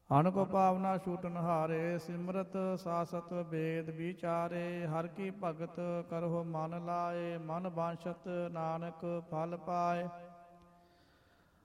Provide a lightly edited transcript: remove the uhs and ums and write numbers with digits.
ਅਨਕੋ ਭਾਵਨਾ ਛੂਟਨ ਹਾਰੇ, ਸਿਮਰਤ ਸਾਸਤ ਵੇਦ ਵਿਚਾਰੇ। ਹਰ ਕੀ ਭਗਤ ਕਰਹੁ ਮਨ ਲਾਏ, ਮਨ ਬਾਂਛਤ ਨਾਨਕ ਫਲ ਪਾਏ।